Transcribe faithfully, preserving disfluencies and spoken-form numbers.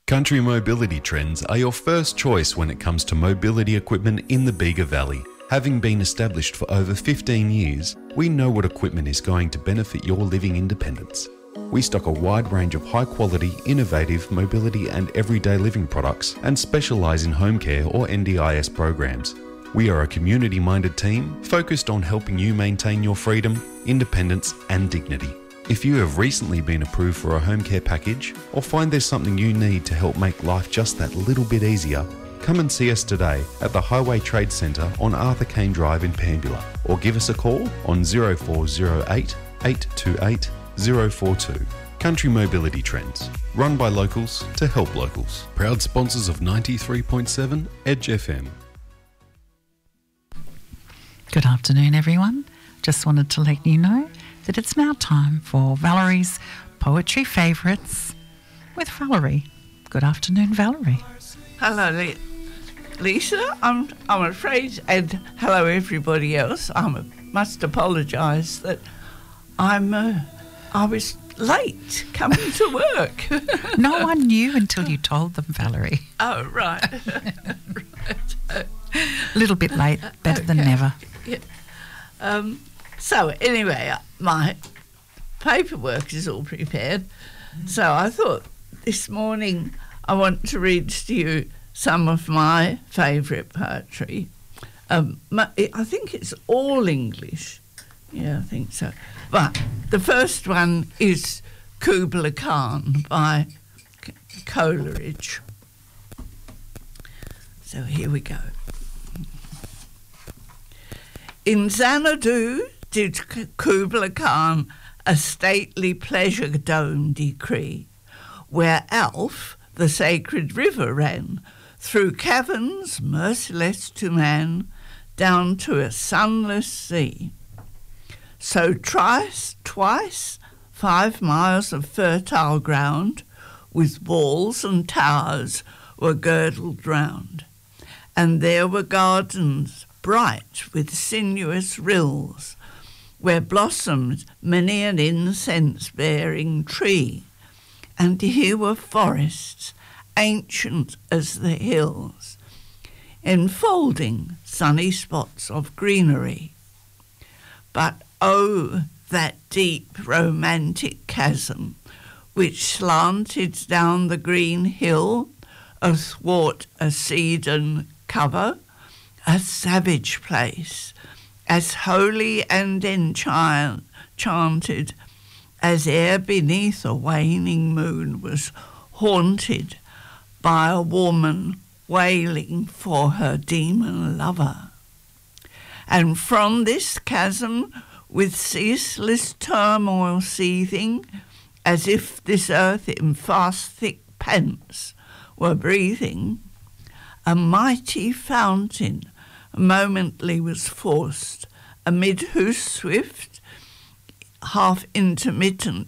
Country Mobility Trends are your first choice when it comes to mobility equipment in the Bega Valley. Having been established for over fifteen years, we know what equipment is going to benefit your living independence. We stock a wide range of high-quality, innovative mobility and everyday living products and specialise in home care or N D I S programs. We are a community-minded team focused on helping you maintain your freedom, independence and dignity. If you have recently been approved for a home care package or find there's something you need to help make life just that little bit easier, come and see us today at the Highway Trade Centre on Arthur Kane Drive in Pambula, or give us a call on zero four zero eight, eight two eight, zero four two. Country Mobility Trends, run by locals to help locals. Proud sponsors of ninety-three point seven Edge F M. Good afternoon, everyone. Just wanted to let you know that it's now time for Valerie's Poetry Favourites with Valerie. Good afternoon, Valerie. Hello, Le- Lisa. I'm I'm afraid, and hello everybody else. I must apologise that I'm uh, I was late coming to work. No one knew until you told them, Valerie. Oh right, right. A little bit late, better okay. than never. Yeah. Um. So anyway, my paperwork is all prepared. So I thought this morning I want to read to you some of my favourite poetry. Um, my, I think it's all English. Yeah, I think so. But the first one is Kubla Khan by C- Coleridge. So here we go. In Xanadu did Kubla Khan a stately pleasure dome decree, where Alph, the sacred river, ran through caverns merciless to man, down to a sunless sea. So twice, twice, five miles of fertile ground, with walls and towers, were girdled round, and there were gardens bright with sinuous rills, where blossomed many an incense-bearing tree, and here were forests, ancient as the hills, enfolding sunny spots of greenery. But oh, that deep romantic chasm, which slanted down the green hill, athwart a cedarn cover, a savage place, as holy and enchanted as ere beneath a waning moon was haunted by a woman wailing for her demon lover. And from this chasm, with ceaseless turmoil seething, as if this earth in fast thick pants were breathing, a mighty fountain momently was forced, amid whose swift, half-intermittent